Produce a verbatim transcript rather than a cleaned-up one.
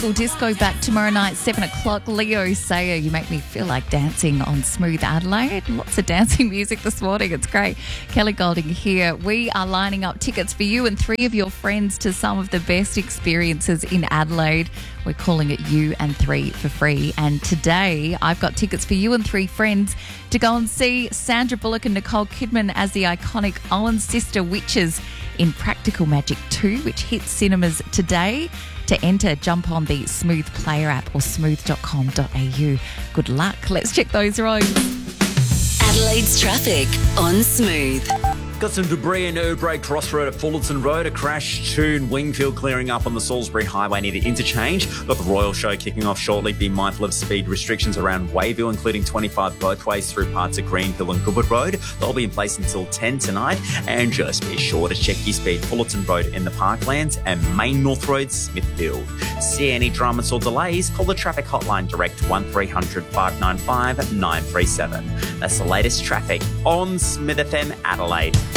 School Disco back tomorrow night, seven o'clock. Leo Sayer, you make me feel like dancing on Smooth Adelaide. Lots of dancing music this morning. It's great. Kelly Golding here. We are lining up tickets for you and three of your friends to some of the best experiences in Adelaide. We're calling it You and Three for free. And today I've got tickets for you and three friends to go and see Sandra Bullock and Nicole Kidman as the iconic Owen sister witches in Practical Magic two, which hits cinemas today. To enter, jump on the Smooth Player app or smooth dot com dot a u. Good luck. Let's check those roads. Adelaide's traffic on Smooth. Got some debris in Urbray Crossroad at Fullerton Road. A crash to Wingfield clearing up on the Salisbury Highway near the interchange. Got the Royal Show kicking off shortly. Be mindful of speed restrictions around Wayville, including twenty-five both ways through parts of Greenhill and Goodwood Road. They'll be in place until ten tonight. And just be sure to check your speed. Fullerton Road in the Parklands and Main North Road, Smithfield. See any dramas or delays? Call the traffic hotline direct one three hundred, five nine five, nine three seven. That's the latest traffic on Smith F M Adelaide.